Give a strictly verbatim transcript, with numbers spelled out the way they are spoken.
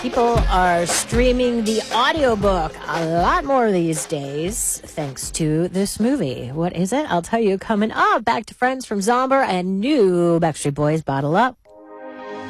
People are streaming the audiobook a lot more these days thanks to this movie. What is it? I'll tell you coming up. Back to Friends from Zomber and new Backstreet Boys, Bottle Up.